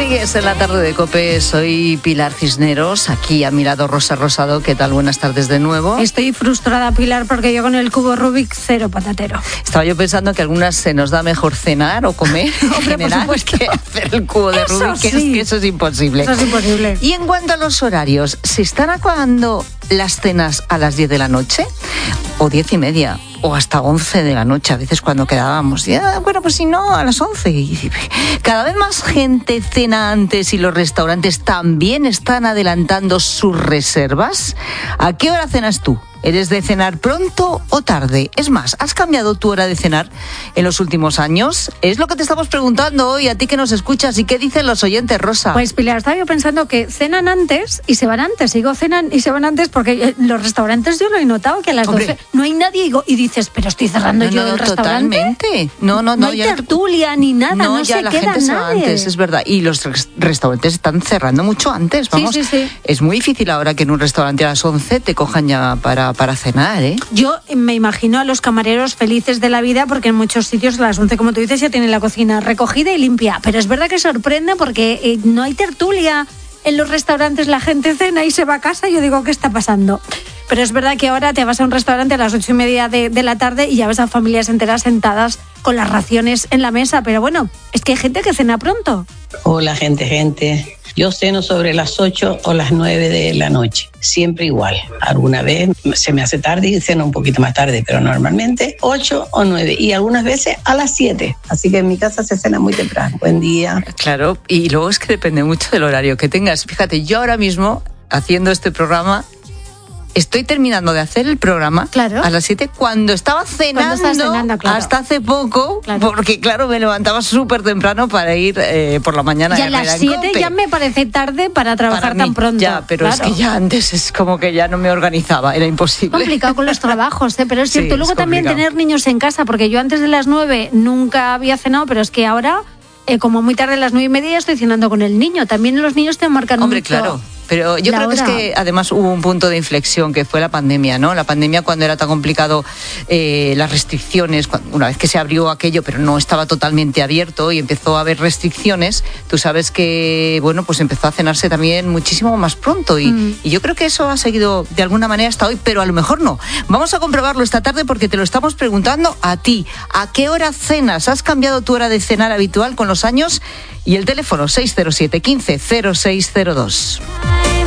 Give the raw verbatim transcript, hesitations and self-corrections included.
Sigues en la tarde de COPE, soy Pilar Cisneros, aquí a mi lado Rosa Rosado. ¿Qué tal? Buenas tardes de nuevo. Estoy frustrada, Pilar, porque yo con el cubo Rubik cero patatero. Estaba yo pensando que a algunas se nos da mejor cenar o comer en general que hacer el cubo de Eso Rubik, sí. que, es, que eso es imposible. Eso es imposible. Y en cuanto a los horarios, ¿se están acabando las cenas a las diez de la noche? ¿O diez y media? O hasta once de la noche, a veces cuando quedábamos. Ya, bueno, pues si no, a las once. Y cada vez más gente cena antes y los restaurantes también están adelantando sus reservas. ¿A qué hora cenas tú? ¿Eres de cenar pronto o tarde? Es más, ¿has cambiado tu hora de cenar en los últimos años? Es lo que te estamos preguntando hoy, a ti que nos escuchas. ¿Y qué dicen los oyentes, Rosa? Pues, Pilar, estaba yo pensando que cenan antes y se van antes. Digo, cenan y se van antes porque los restaurantes yo lo he notado que a las Hombre. doce no hay nadie. Digo, y dices, pero estoy cerrando no, yo no, el restaurante. Totalmente. No, no, no. No hay ya tertulia ni nada, no, no ya se la queda gente se va nadie. antes, es verdad. Y los res- restaurantes están cerrando mucho antes, vamos. Sí, sí, sí. Es muy difícil ahora que en un restaurante a las once te cojan ya para, para cenar, ¿eh? Yo me imagino a los camareros felices de la vida porque en muchos sitios a las once, como tú dices, ya tienen la cocina recogida y limpia. Pero es verdad que sorprende porque eh, no hay tertulia. En los restaurantes la gente cena y se va a casa. Yo digo, ¿qué está pasando? Pero es verdad que ahora te vas a un restaurante a las ocho y media de, de la tarde y ya ves a familias enteras sentadas con las raciones en la mesa. Pero bueno, es que hay gente que cena pronto. Hola, gente, gente. Yo ceno sobre las ocho o las nueve de la noche, siempre igual. Alguna vez se me hace tarde y ceno un poquito más tarde, pero normalmente ocho o nueve y algunas veces a las siete. Así que en mi casa se cena muy temprano. Buen día. Claro, y luego es que depende mucho del horario que tengas. Fíjate, yo ahora mismo, haciendo este programa, estoy terminando de hacer el programa Claro. a las siete cuando estaba cenando, Cuando estás cenando, claro. hasta hace poco, Claro. porque claro, me levantaba súper temprano para ir eh, por la mañana. Y a Herrera las en siete COPE. ya me parece tarde para trabajar Para tan mí, pronto. Ya, pero Claro. es que ya antes es como que ya no me organizaba, era imposible. Complicado con los trabajos, ¿eh? Pero es Sí, cierto. es Luego también complicado. tener niños en casa, porque yo antes de las nueve nunca había cenado, pero es que ahora, eh, como muy tarde a las nueve y media, estoy cenando con el niño. También los niños te marcan Hombre, mucho. claro. Pero yo la creo que es hora. que además hubo un punto de inflexión que fue la pandemia, ¿no? La pandemia cuando era tan complicado, eh, las restricciones, cuando- una vez que se abrió aquello, pero no estaba totalmente abierto y empezó a haber restricciones, tú sabes que, bueno, pues empezó a cenarse también muchísimo más pronto y, Mm. y yo creo que eso ha seguido de alguna manera hasta hoy, pero a lo mejor no. Vamos a comprobarlo esta tarde porque te lo estamos preguntando a ti. ¿A qué hora cenas? ¿Has cambiado tu hora de cenar habitual con los años? Y el teléfono seis cero siete, quince, cero seis cero dos.